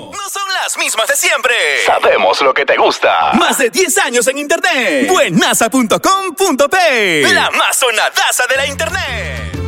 No son las mismas de siempre. Sabemos lo que te gusta. Más de 10 años en internet. Buenasa.com.p. La más sonadaza de la internet.